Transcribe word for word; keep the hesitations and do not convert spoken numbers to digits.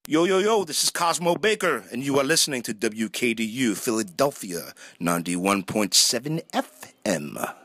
Yo, yo, yo, this is Cosmo Baker, and you are listening to W K D U Philadelphia ninety-one point seven F M.